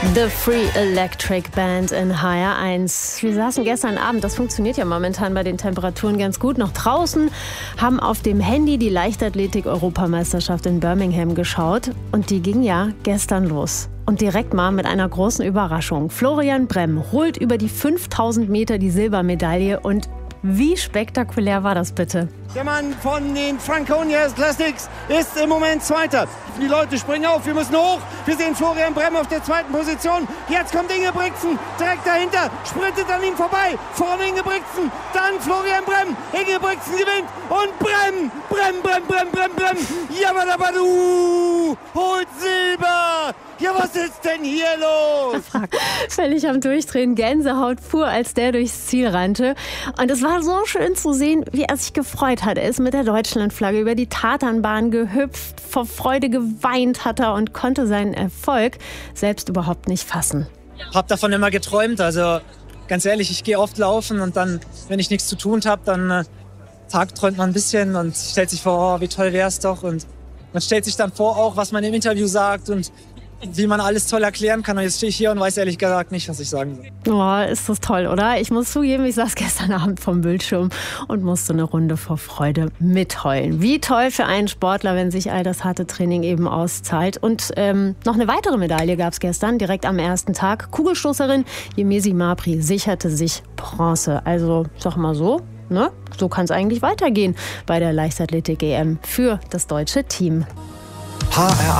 The Free Electric Band in HR1. Wir saßen gestern Abend, das funktioniert ja momentan bei den Temperaturen ganz gut, noch draußen, haben auf dem Handy die Leichtathletik-Europameisterschaft in Birmingham geschaut. Und die ging ja gestern los. Und direkt mal mit einer großen Überraschung. Florian Brem holt über die 5000 Meter die Silbermedaille. Und wie spektakulär war das bitte? Der Mann von den Franconia Classics ist im Moment Zweiter. Die Leute springen auf, wir müssen hoch. Wir sehen Florian Brem auf der zweiten Position. Jetzt kommt Ingebrigtsen direkt dahinter, sprintet an ihm vorbei. Vorne Ingebrigtsen, dann Florian Brem. Ingebrigtsen gewinnt und Brem. Jabadabadu holt Silber. Ja, was ist denn hier los? Völlig am Durchdrehen, Gänsehaut pur, als der durchs Ziel rannte. Und es war so schön zu sehen, wie er sich gefreut hat. Er ist mit der Deutschlandflagge über die Tatanbahn gehüpft, vor Freude geweint hat er und konnte seinen Erfolg selbst überhaupt nicht fassen. Hab davon immer geträumt, also ganz ehrlich, ich gehe oft laufen und dann, wenn ich nichts zu tun habe, dann tagträumt man ein bisschen und stellt sich vor, oh, wie toll wär's doch, und man stellt sich dann vor auch, was man im Interview sagt und wie man alles toll erklären kann. Und jetzt stehe ich hier und weiß ehrlich gesagt nicht, was ich sagen soll. Oh, ist das toll, oder? Ich muss zugeben, ich saß gestern Abend vom Bildschirm und musste eine Runde vor Freude mitheulen. Wie toll für einen Sportler, wenn sich all das harte Training eben auszahlt. Und noch eine weitere Medaille gab es gestern, direkt am ersten Tag. Kugelstoßerin Yemezi Mabry sicherte sich Bronze. Also, sag mal so, ne? So kann es eigentlich weitergehen bei der Leichtathletik-EM für das deutsche Team.